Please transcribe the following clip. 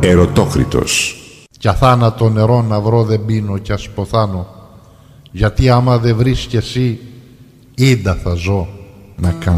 Ερωτόκριτος. Κι αθάνατο νερό να βρω δεν πίνω κι ας ποθάνω, γιατί άμα δεν βρεις κι εσύ ίντα θα ζω να κάνω.